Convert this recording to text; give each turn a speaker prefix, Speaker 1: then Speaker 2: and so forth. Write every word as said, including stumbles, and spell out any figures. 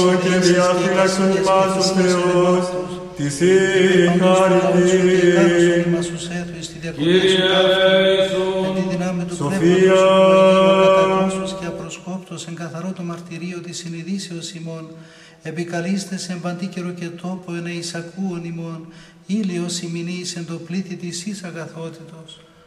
Speaker 1: και διαφύλαξον ημάς ο Θεός, της η χάρητη.
Speaker 2: Κύριε Ιησού,
Speaker 3: εν τη δυνάμει του
Speaker 1: Σοφία.
Speaker 3: πνεύματος και απροσκόπτος εν καθαρό το μαρτυρίο της συνειδήσεως ημών, επικαλείστε σε παντή καιρο και τόπο εν εισακούων ημών, ήλιος ημινής εν το πλήθη της εις αγαθότητος.